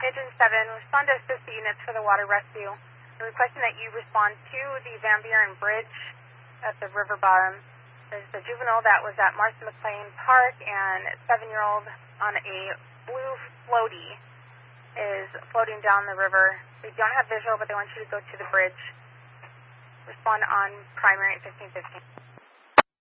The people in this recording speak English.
Pigeon 7, respond to assist the units for the water rescue. We're requesting that you respond to the Van Buren Bridge at the river bottom. There's a juvenile that was at Martha McLean Park, and a 7-year-old on a blue floaty is floating down the river. They don't have visual, but they want you to go to the bridge. Respond on primary at 1515.